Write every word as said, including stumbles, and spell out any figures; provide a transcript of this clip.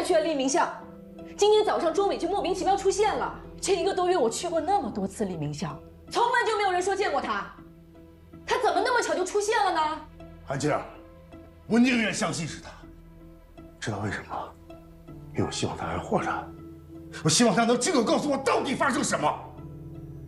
去了立明巷，今天早上钟伟就莫名其妙出现了。这一个多月我去过那么多次立明巷，从来就没有人说见过他，他怎么那么巧就出现了呢？ 韩静，我宁愿相信是他，知道为什么？因为我希望他还活着，我希望他能亲口告诉我到底发生什么。